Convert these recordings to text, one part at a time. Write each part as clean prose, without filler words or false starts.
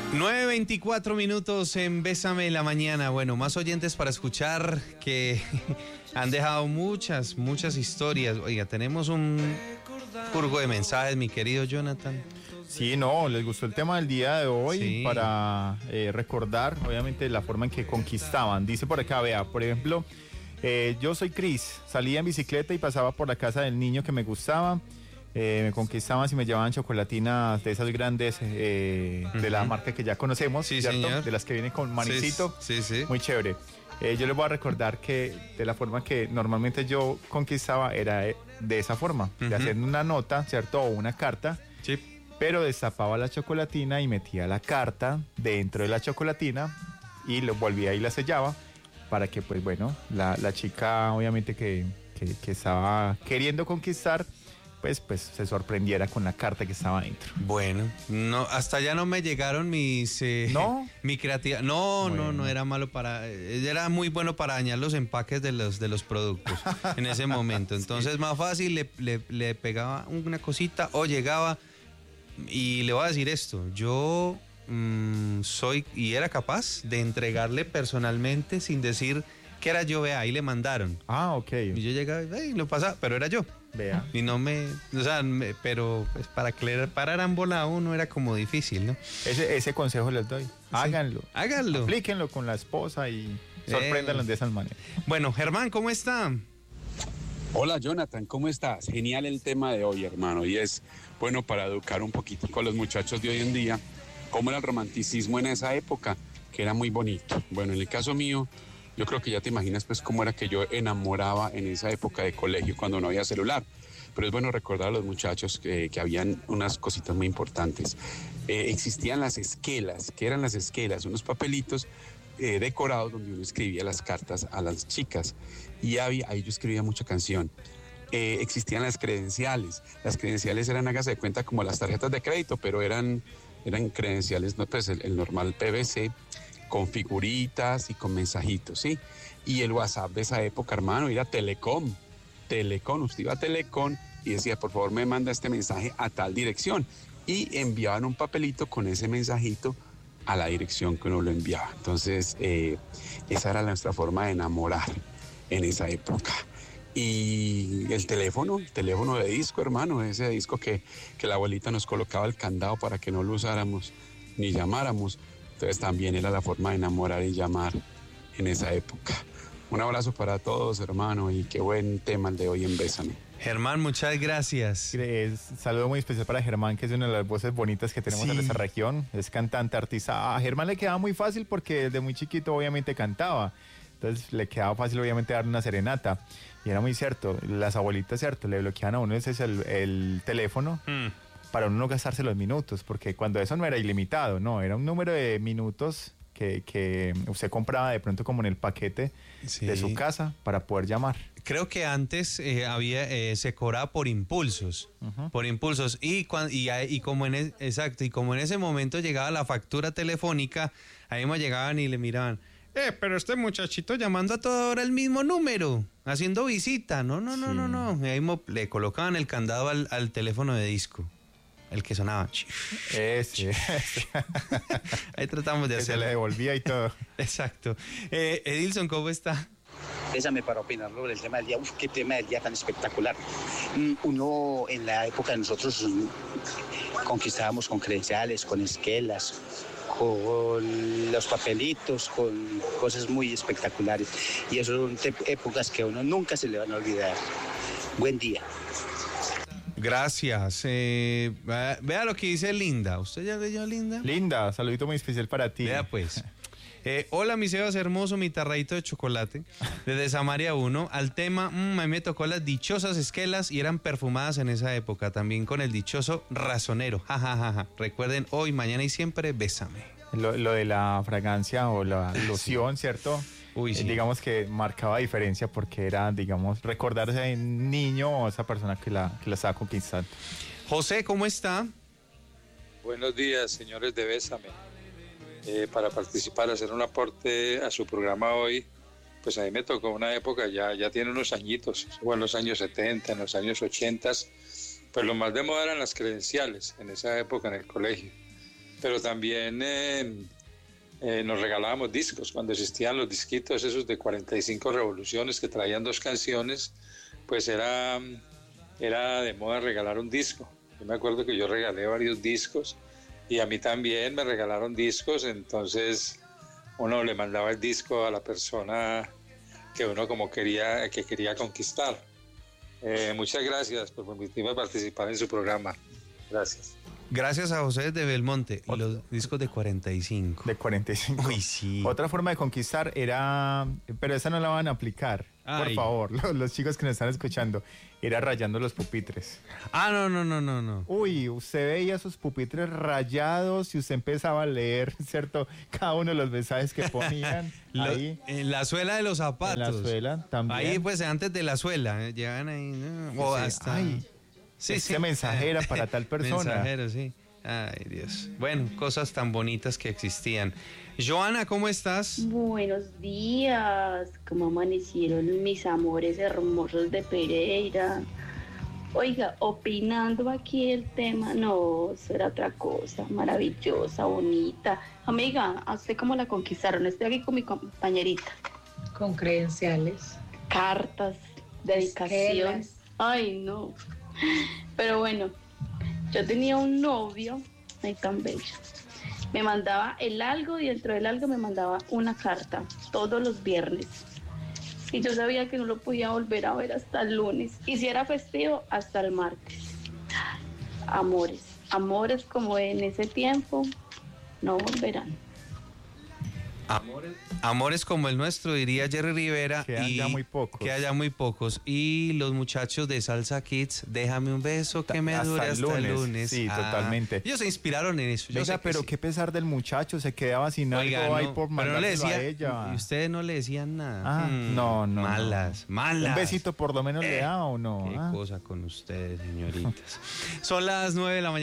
9:24 en Bésame la Mañana. Bueno, más oyentes para escuchar que han dejado muchas historias. Oiga, tenemos un furgo de mensajes, mi querido Jonathan. Sí, no, les gustó el tema del día de hoy, sí, para recordar, obviamente, la forma en que conquistaban. Dice por acá, vea, por ejemplo, yo soy Cris, salía en bicicleta y pasaba por la casa del niño que me gustaba. Me conquistaban si me llevaban chocolatinas de esas grandes, de la marca que ya conocemos, sí, ¿cierto? Señor. De las que vienen con manicito. Sí, sí. Muy chévere. Yo les voy a recordar que de la forma que normalmente yo conquistaba era de esa forma, de hacer una nota, ¿cierto? O una carta. Sí. Pero destapaba la chocolatina y metía la carta dentro de la chocolatina y lo volvía y la sellaba para que, pues bueno, la chica obviamente que estaba queriendo conquistar, pues se sorprendiera con la carta que estaba dentro. Bueno, no, hasta allá no me llegaron mis... ¿No? Mi creatividad. No era malo era muy bueno para dañar los empaques de los productos en ese momento. Entonces, más fácil, le pegaba una cosita o llegaba. Y le voy a decir esto, yo soy y era capaz de entregarle personalmente sin decir que era yo, vea, ahí le mandaron. Ah, ok. Y yo llegaba y lo pasaba, pero era yo. Vea. Y no pero pues para parar ambos a uno era como difícil, ¿no? Ese consejo les doy. Sí. Háganlo. Aplíquenlo con la esposa y sorpréndanlos de esa manera. Bueno, Germán, ¿cómo está? Hola Jonathan, ¿cómo estás? Genial el tema de hoy, hermano, y es bueno para educar un poquito con los muchachos de hoy en día, cómo era el romanticismo en esa época, que era muy bonito. Bueno, en el caso mío, yo creo que ya te imaginas pues cómo era que yo enamoraba en esa época de colegio cuando no había celular, pero es bueno recordar a los muchachos que habían unas cositas muy importantes. Existían las esquelas. ¿Qué eran las esquelas? Unos papelitos decorados donde uno escribía las cartas a las chicas y ahí yo escribía mucha canción. Existían las credenciales. Las credenciales eran, hágase de cuenta, como las tarjetas de crédito, pero eran credenciales, no, pues el normal PVC, con figuritas y con mensajitos, ¿sí? Y el WhatsApp de esa época, hermano, era Telecom, usted iba a Telecom y decía, por favor, me manda este mensaje a tal dirección, y enviaban un papelito con ese mensajito a la dirección que uno lo enviaba. Entonces, esa era nuestra forma de enamorar en esa época. Y el teléfono de disco, hermano, ese disco que la abuelita nos colocaba el candado para que no lo usáramos ni llamáramos. Entonces también era la forma de enamorar y llamar en esa época. Un abrazo para todos, hermano, y qué buen tema el de hoy en Bésame. Germán, muchas gracias. Saludo muy especial para Germán, que es una de las voces bonitas que tenemos en esa región. Es cantante, artista. A Germán le quedaba muy fácil porque desde muy chiquito obviamente cantaba. Entonces le quedaba fácil obviamente dar una serenata. Y era muy cierto, las abuelitas, cierto, le bloqueaban a uno ese es el teléfono. Para uno no gastarse los minutos, porque cuando eso no era ilimitado, no, era un número de minutos que usted compraba de pronto como en el paquete de su casa para poder llamar. Creo que antes se cobraba por impulsos, y como en ese momento llegaba la factura telefónica, ahí me llegaban y le miraban, pero este muchachito llamando a toda hora el mismo número, haciendo visita, no, y ahí le colocaban el candado al teléfono de disco. El que sonaba. Ese. Ahí tratamos de hacerlo. Se le devolvía y todo. Exacto. Edilson, ¿cómo está? Bésame para opinar sobre el tema del día. Uf, qué tema del día tan espectacular. Uno, en la época de nosotros, conquistábamos con credenciales, con esquelas, con los papelitos, con cosas muy espectaculares. Y eso son épocas que a uno nunca se le van a olvidar. Buen día. Gracias. Vea lo que dice Linda. ¿Usted ya leyó Linda? Linda, saludito muy especial para ti. Vea pues. Hola, mi Sebas hermoso, mi tarradito de chocolate. Desde Samaria 1. Al tema, a mí me tocó las dichosas esquelas y eran perfumadas en esa época. También con el dichoso razonero. Ja. Recuerden, hoy, mañana y siempre, bésame. Lo de la fragancia o la loción, sí. ¿Cierto? Uy, sí. Digamos que marcaba diferencia porque era, digamos, recordarse a un niño o a esa persona que la estaba conquistando. José, ¿cómo está? Buenos días, señores de Bésame. Para participar, hacer un aporte a su programa hoy, pues a mí me tocó una época, ya tiene unos añitos, fue en los años 70, en los años 80, pues lo más de moda eran las credenciales en esa época en el colegio. pero también nos regalábamos discos. Cuando existían los disquitos esos de 45 revoluciones que traían 2 canciones, pues era de moda regalar un disco. Yo me acuerdo que yo regalé varios discos y a mí también me regalaron discos, entonces uno le mandaba el disco a la persona que uno que quería conquistar. Muchas gracias por permitirme participar en su programa. Gracias. Gracias a José de Belmonte. Y los discos de 45. De 45. Uy, sí. Otra forma de conquistar era, pero esa no la van a aplicar, por favor, los chicos que nos están escuchando, era rayando los pupitres. No. Uy, usted veía sus pupitres rayados y usted empezaba a leer, ¿cierto? Cada uno de los mensajes que ponían ahí. En la suela de los zapatos. En la suela también. Ahí, pues, antes de la suela, llegan ahí, ¿no? O hasta... Ay, sí, este mensaje era para tal persona. Mensajero, sí. Ay, Dios. Bueno, cosas tan bonitas que existían. Joana, ¿cómo estás? Buenos días. ¿Cómo amanecieron mis amores hermosos de Pereira? Oiga, opinando aquí el tema, no, eso era otra cosa, maravillosa, bonita. Amiga, ¿a usted cómo la conquistaron? Estoy aquí con mi compañerita. Con credenciales. Cartas, dedicación. Ay, no. Pero bueno, yo tenía un novio, ay, tan bello. Me mandaba el algo y dentro del algo me mandaba una carta todos los viernes. Y yo sabía que no lo podía volver a ver hasta el lunes. Y si era festivo, hasta el martes. Amores como en ese tiempo, no volverán. Amores como el nuestro, diría Jerry Rivera. Que haya muy pocos. Que haya muy pocos. Y los muchachos de Salsa Kids, déjame un beso que me dure hasta el lunes. Sí, totalmente. Ellos se inspiraron en eso. Oiga, pero qué pesar del muchacho, se quedaba sin algo ahí por mandárselo a ella. Y ustedes no le decían nada. No. Malas. Un besito por lo menos le da o no. Qué cosa con ustedes, señoritas. Son las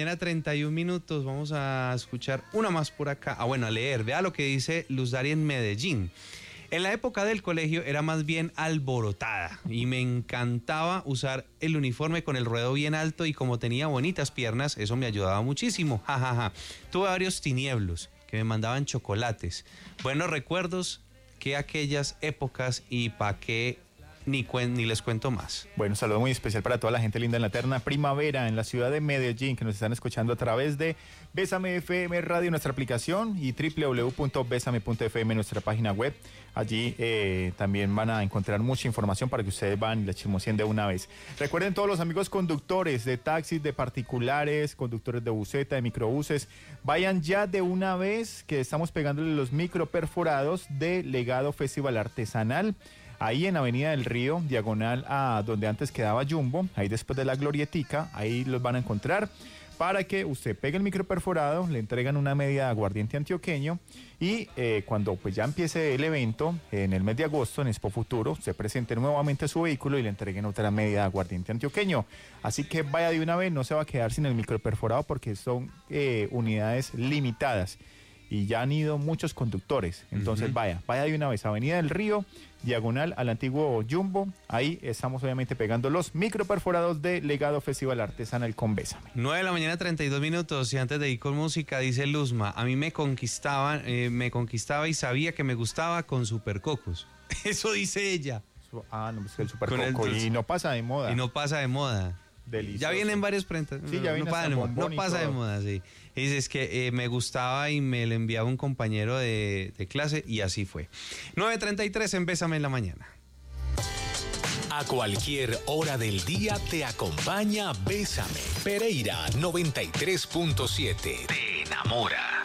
9:31 a.m. Vamos a escuchar una más por acá. A leer. Vea lo que dice Luz Dari en Medellín. En la época del colegio era más bien alborotada y me encantaba usar el uniforme con el ruedo bien alto y como tenía bonitas piernas, eso me ayudaba muchísimo. Tuve varios tinieblos que me mandaban chocolates. Buenos recuerdos que aquellas épocas y pa' qué ni les cuento más. Bueno, un saludo muy especial para toda la gente linda en la eterna primavera en la ciudad de Medellín que nos están escuchando a través de Bésame FM Radio, nuestra aplicación, y www.besame.fm, nuestra página web. Allí también van a encontrar mucha información para que ustedes van y la chismoseen de una vez. Recuerden, todos los amigos conductores de taxis, de particulares, conductores de buseta, de microbuses, vayan ya de una vez que estamos pegándole los micro perforados de Legado Festival Artesanal. Ahí en Avenida del Río, diagonal a donde antes quedaba Jumbo, ahí después de la Glorietica, ahí los van a encontrar para que usted pegue el micro perforado, le entregan una medida de aguardiente antioqueño y cuando pues ya empiece el evento, en el mes de agosto, en Expo Futuro, se presente nuevamente su vehículo y le entreguen otra medida de aguardiente antioqueño. Así que vaya de una vez, no se va a quedar sin el micro perforado porque son unidades limitadas. Y ya han ido muchos conductores. Entonces vaya de una vez, Avenida del Río, diagonal al antiguo Jumbo. Ahí estamos obviamente pegando los micro perforados de Legado Festival Artesanal con Bésame. 9:32 a.m. y antes de ir con música, dice Luzma, a mí me conquistaba y sabía que me gustaba con Supercocos. Eso dice ella. No, pues el Supercoco y no pasa de moda. Y no pasa de moda. Delicioso. Ya vienen varios prentas. Sí, ya viene no pasa de moda, sí. Y dices que me gustaba y me le enviaba un compañero de clase y así fue. 9:33 en Bésame en la mañana. A cualquier hora del día te acompaña Bésame. Pereira 93.7. Te enamora.